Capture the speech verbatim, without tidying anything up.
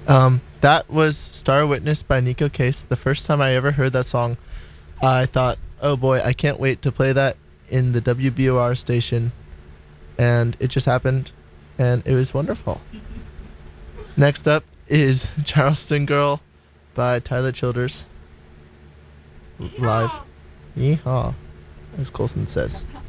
Um, that was Star Witness by Nico Case. The first time I ever heard that song, I thought, oh boy, I can't wait to play that in the W B O R station. And it just happened, and it was wonderful. Next up is Charleston Girl by Tyler Childers. Live. Yeehaw, as Colson says.